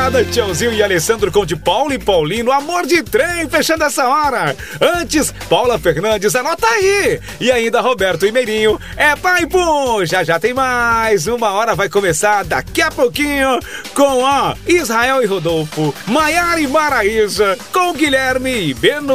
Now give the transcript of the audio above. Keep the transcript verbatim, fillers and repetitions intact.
moçada, Tchauzinho e Alessandro com de Paulo e Paulino, Amor de Trem, fechando essa hora. Antes, Paula Fernandes, anota aí. E ainda Roberto e Meirinho, é pai pum. Já já tem mais. Uma hora vai começar daqui a pouquinho com ó, Israel e Rodolfo, Maiara e Maraísa, com Guilherme e Beno.